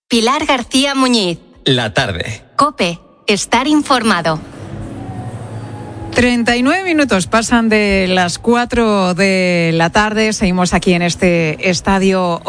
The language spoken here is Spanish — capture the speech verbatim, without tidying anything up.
Pilar García Muñiz. La tarde. COPE. Estar informado. treinta y nueve minutos pasan de las cuatro de la tarde. Seguimos aquí en este estadio